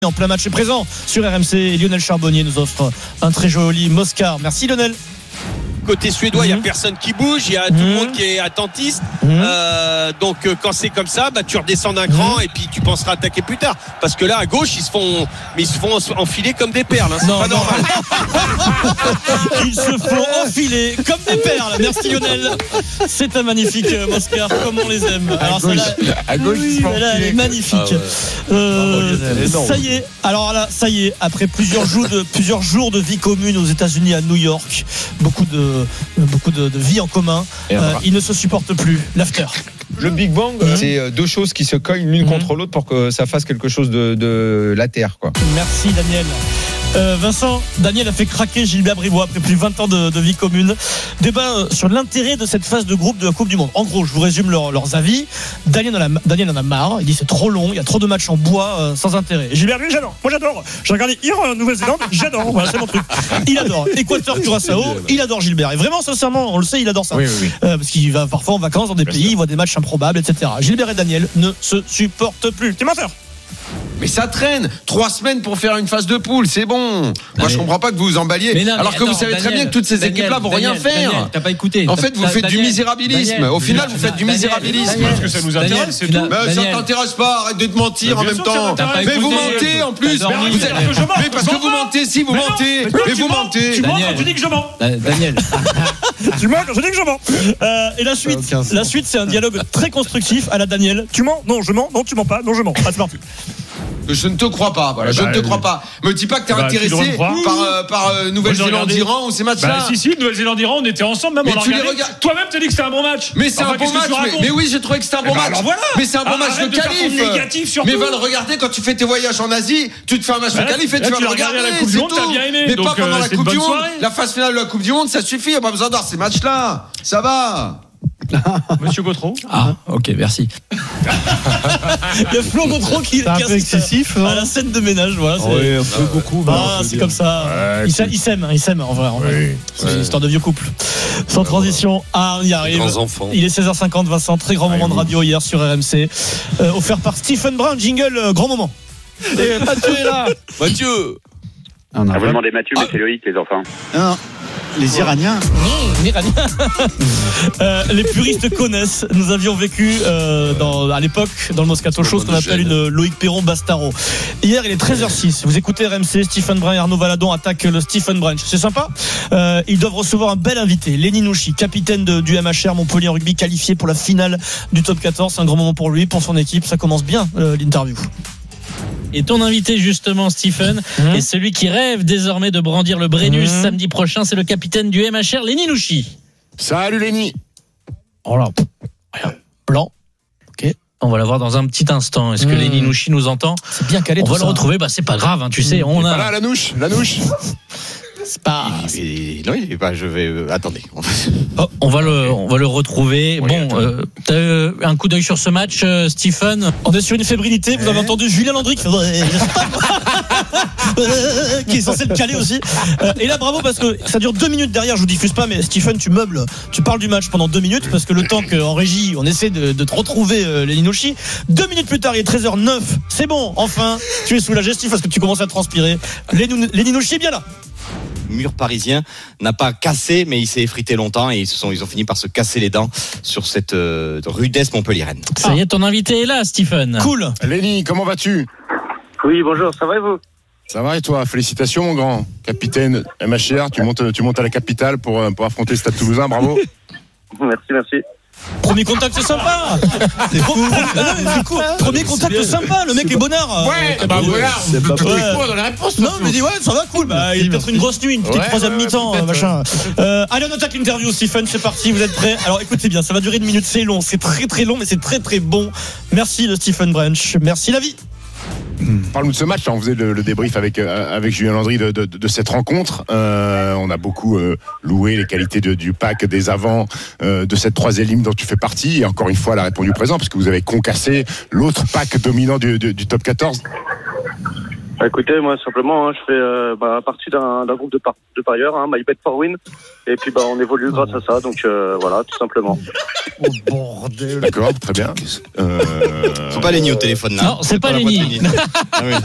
En plein match est présent sur RMC et Lionel Charbonnier nous offre un très joli Moscar. Merci Lionel. Côté suédois, il n'y a personne qui bouge, il y a tout le monde qui est attentiste. Donc quand c'est comme ça, tu redescends d'un cran et puis tu penseras attaquer plus tard. Parce que là, à gauche, ils se font enfiler comme des perles. C'est pas normal. Ils se font enfiler comme des perles. Merci Lionel. C'est un magnifique Moscar, comme on les aime. Alors à gauche, celle-là, elle est magnifique. Ça y est. Alors là, ça y est. Après plusieurs jours de vie commune aux États-Unis, à New York, beaucoup de vie en commun. Ils ne se supportent plus. L'after. Le Big Bang, c'est deux choses qui se cognent l'une contre l'autre pour que ça fasse quelque chose de la terre, quoi. Merci Daniel. Vincent, Daniel a fait craquer Gilbert Bribois après plus de 20 ans de vie commune. Débat sur l'intérêt de cette phase de groupe de la Coupe du Monde. En gros, je vous résume leurs avis. Daniel en a marre. Il dit c'est trop long, il y a trop de matchs en bois sans intérêt. Et Gilbert, lui, j'adore. Moi j'adore. J'ai regardé hier en Nouvelle-Zélande, j'adore. Voilà, c'est mon truc. Il adore. Équateur, Curaçao, il adore Gilbert. Et vraiment, sincèrement, on le sait, il adore ça. Oui. Parce qu'il va parfois en vacances dans des pays, il voit des matchs improbables, etc. Gilbert et Daniel ne se supportent plus. T'es menteur. Mais ça traîne 3 semaines pour faire une phase de poule, c'est bon. Moi je comprends pas que vous vous emballiez. Alors que vous savez très bien que toutes ces équipes-là vont rien faire. T'as pas écouté. En fait, vous faites du misérabilisme. Au final, vous faites du misérabilisme. Parce que ça nous intéresse, c'est tout. Ça t'intéresse pas, arrête de te mentir en même temps. Mais vous mentez en plus. Mais parce que vous mentez, si vous mentez. Mais vous mentez. Tu mens quand tu dis que je mens. Daniel. Tu mens quand je dis que je mens. Et la suite, c'est un dialogue très constructif à la Daniel. Tu mens? Non, je mens. Non, tu mens pas. Non, je mens. Ah, c'est parti. Je ne te crois pas, voilà, je ne te crois pas. Me dis pas que t'es intéressé par Nouvelle-Zélande-Iran ou ces matchs-là. Si, Nouvelle-Zélande-Iran, on était ensemble, même mais on a regardé. Toi-même, t'as dit que c'était un bon match. Mais c'est un bon match, mais oui, j'ai trouvé que c'était un bon match. Mais c'est un bon match de qualif. Mais va le regarder quand tu fais tes voyages en Asie, tu te fais un match de qualif et tu vas le regarder, c'est tout. Mais pas pendant la Coupe du Monde. La phase finale de la Coupe du Monde, ça suffit, il n'y a pas besoin d'avoir ces matchs-là. Ça va. Monsieur Gautreau. Ah, ok, merci. Il y a Flo Gautreau qui est un peu excessif à la scène de ménage. Voilà, oui, un peu beaucoup. C'est comme ça. Ils s'aiment en vrai. C'est une histoire de vieux couple. Sans transition, on y arrive. Il est 16h50, Vincent. Très grand moment de radio hier sur RMC. Offert par Stephen Brun. Jingle, grand moment. Et Mathieu est là. Mathieu. Vous demandez Mathieu, mais c'est Loïc, les enfants. Non. Les Iraniens. Les puristes connaissent. Nous avions vécu à l'époque dans le Moscato Show ce qu'on appelle une Loïc Perron-Bastaro. Hier il est 13h06. Vous écoutez RMC. Stephen Brun et Arnaud Valadon attaquent le Stephen Brunch. C'est sympa. Ils doivent recevoir un bel invité, Lenny Nouchi, capitaine du MHR Montpellier en rugby, qualifié pour la finale du top 14. C'est un grand moment pour lui, pour son équipe. Ça commence bien l'interview. Et ton invité justement, Stephen, est celui qui rêve désormais de brandir le Brennus samedi prochain. C'est le capitaine du MHR, Lenny Nouchi. Salut Lenny. Oh là, blanc. Ok. On va la voir dans un petit instant. Est-ce que Lenny Nouchi nous entend? C'est bien calé. On va le retrouver. C'est pas grave, tu sais. On a là la nouche. C'est pas. Non, il est pas. Je vais. Attendez. On va le retrouver. Oui, bon, t'as eu un coup d'œil sur ce match, Stephen? On est sur une fébrilité. Vous avez entendu Julien Landry qui est censé le caler aussi. Et là, bravo parce que ça dure 2 minutes derrière. Je vous diffuse pas, mais Stephen, tu meubles. Tu parles du match pendant 2 minutes parce que le temps qu'en régie, on essaie de te retrouver Lenny Nouchi. 2 minutes plus tard, il est 13h09. C'est bon. Enfin, tu es soulagé, Steve, parce que tu commences à transpirer. Lenny Nouchi est bien là. Mur parisien n'a pas cassé, mais il s'est effrité longtemps et ils ont fini par se casser les dents sur cette rudesse montpelliéraine. Ça y est, ton invité est là, Stephen. Cool. Lenny, comment vas-tu? Oui, bonjour, ça va et vous? Ça va et toi? Félicitations mon grand capitaine MHR, tu montes à la capitale pour affronter le Stade Toulousain, bravo. Merci. Premier contact sympa. Premier contact sympa. Le mec est bonnard. C'est pas dans la réponse. Non, mais dis ça va cool. Il y a peut-être une grosse nuit, une petite troisième mi-temps, machin. Allez, on attaque l'interview, Stephen. C'est parti. Vous êtes prêts? Alors, écoutez bien, ça va durer 1 minute. C'est long, c'est très très long, mais c'est très très bon. Merci le Stephen Brunch. Merci la vie. Parle-nous de ce match, on faisait le débrief avec Julien Landry de cette rencontre. On a beaucoup loué les qualités du pack, des avants, de cette 3e ligne dont tu fais partie. Et encore une fois, elle a répondu présent parce que vous avez concassé l'autre pack dominant du top 14. Écoutez, moi simplement, je fais partie d'un groupe de parieurs, My Bet for Win, et puis on évolue grâce à ça, donc voilà, tout simplement. Oh bordel. D'accord, très bien. Faut pas Lenny au téléphone là. Non, c'est pas Lenny.